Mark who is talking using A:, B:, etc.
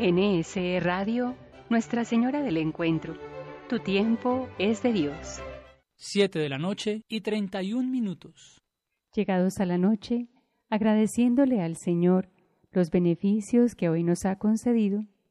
A: NSE Radio, Nuestra Señora del Encuentro. Tu tiempo es de Dios.
B: 7:31 PM.
C: Llegados a la noche, agradeciéndole al Señor los beneficios que hoy nos ha concedido,